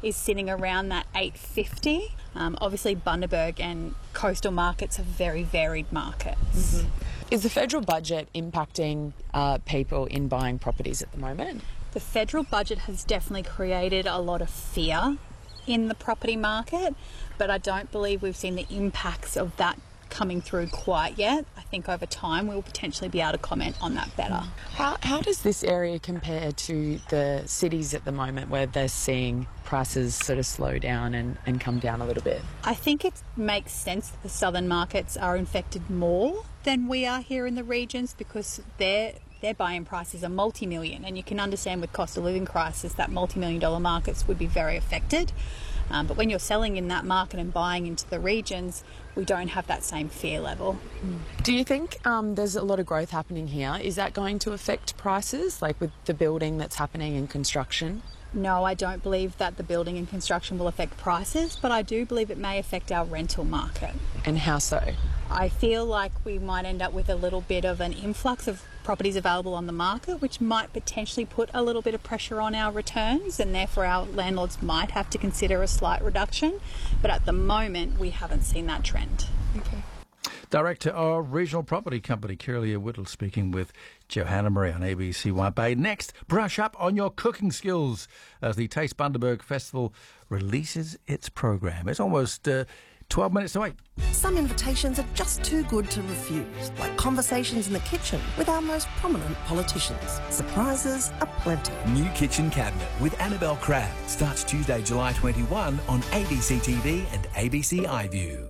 is sitting around that $8.50. Obviously, Bundaberg and coastal markets are very varied markets. Mm-hmm. Is the federal budget impacting people in buying properties at the moment? The federal budget has definitely created a lot of fear in the property market, but I don't believe we've seen the impacts of that coming through quite yet. I think over time we'll potentially be able to comment on that better. How does this area compare to the cities at the moment where they're seeing prices sort of slow down and come down a little bit? I think it makes sense that the southern markets are infected more than we are here in the regions because their buying prices are multi-million, and you can understand with cost of living crisis that multi-million-dollar markets would be very affected. But when you're selling in that market and buying into the regions, we don't have that same fear level. Do you think there's a lot of growth happening here? Is that going to affect prices, like with the building that's happening in construction? No, I don't believe that the building and construction will affect prices, but I do believe it may affect our rental market. And how so? I feel like we might end up with a little bit of an influx of properties available on the market, which might potentially put a little bit of pressure on our returns, and therefore our landlords might have to consider a slight reduction. But at the moment, we haven't seen that trend. Okay. Director of Regional Property Company, Kirlia Whittle, speaking with Johanna Marie on ABC White Bay. Next, brush up on your cooking skills as the Taste Bundaberg Festival releases its program. It's almost 12 minutes to 8. Some invitations are just too good to refuse, like conversations in the kitchen with our most prominent politicians. Surprises aplenty. New Kitchen Cabinet with Annabelle Crabb starts Tuesday, July 21 on ABC TV and ABC iView.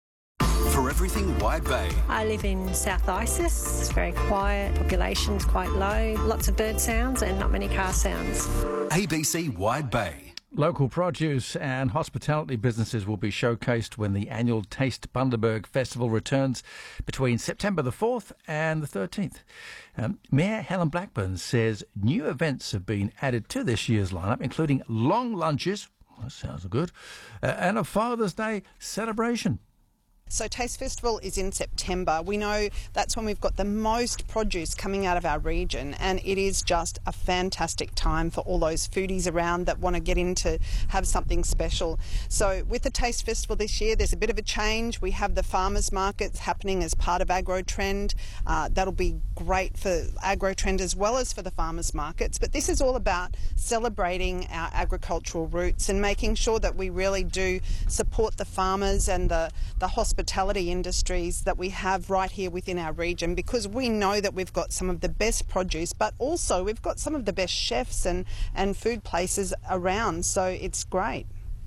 For everything Wide Bay. I live in South Isis. It's very quiet, population's quite low, lots of bird sounds and not many car sounds. ABC Wide Bay. Local produce and hospitality businesses will be showcased when the annual Taste Bundaberg Festival returns between September the 4th and the 13th. Mayor Helen Blackburn says new events have been added to this year's lineup, including long lunches, that sounds good, and a Father's Day celebration. So Taste Festival is in September. We know that's when we've got the most produce coming out of our region, and it is just a fantastic time for all those foodies around that want to get in to have something special. So with the Taste Festival this year, there's a bit of a change. We have the farmers markets happening as part of AgroTrend. That'll be great for AgroTrend as well as for the farmers markets. But this is all about celebrating our agricultural roots and making sure that we really do support the farmers and the hospitality industries that we have right here within our region, because we know that we've got some of the best produce, but also we've got some of the best chefs and food places around, so it's great.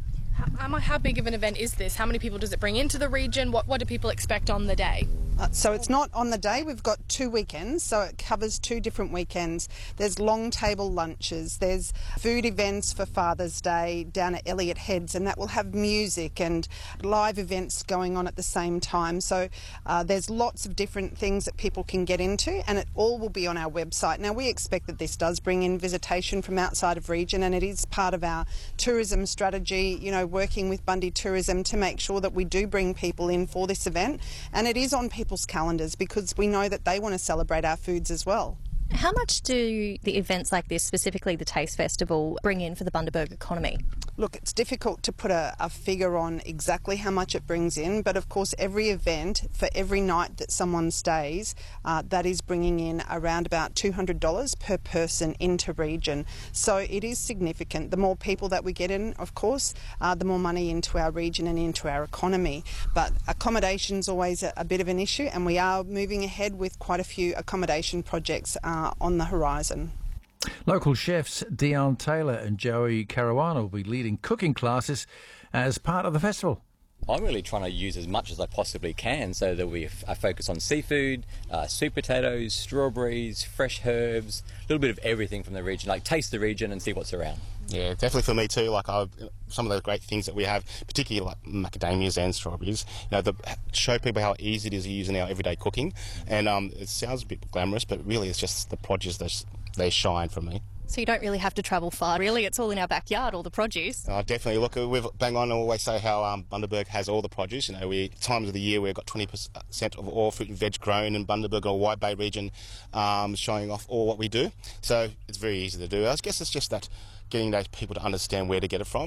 How big of an event is this? How many people does it bring into the region? What do people expect on the day? So it's not on the day. We've got 2 weekends, so it covers 2 different weekends. There's long table lunches, there's food events for Father's Day down at Elliott Heads, and that will have music and live events going on at the same time. So there's lots of different things that people can get into, and it all will be on our website. Now, we expect that this does bring in visitation from outside of region, and it is part of our tourism strategy, you know, working with Bundy Tourism to make sure that we do bring people in for this event, and it is on people's calendars because we know that they want to celebrate our foods as well. How much do the events like this, specifically the Taste Festival, bring in for the Bundaberg economy? Look, it's difficult to put a figure on exactly how much it brings in, but of course every event, for every night that someone stays, that is bringing in around about $200 per person into region. So it is significant. The more people that we get in, of course, the more money into our region and into our economy. But accommodation's always a bit of an issue, and we are moving ahead with quite a few accommodation projects on the horizon. Local chefs Dion Taylor and Joey Caruana will be leading cooking classes as part of the festival. I'm really trying to use as much as I possibly can so that we focus on seafood, sweet potatoes, strawberries, fresh herbs, a little bit of everything from the region, like taste the region and see what's around. Yeah, definitely for me too. Like some of the great things that we have, particularly like macadamias and strawberries, you know, show people how easy it is to use in our everyday cooking. And it sounds a bit glamorous, but really it's just the produce they shine for me. So you don't really have to travel far, really. It's all in our backyard, all the produce. Definitely. Look, we've bang on and always say how Bundaberg has all the produce. You know, times of the year we've got 20% of all fruit and veg grown in Bundaberg or White Bay region, showing off all what we do. So it's very easy to do. I guess it's just that getting those people to understand where to get it from.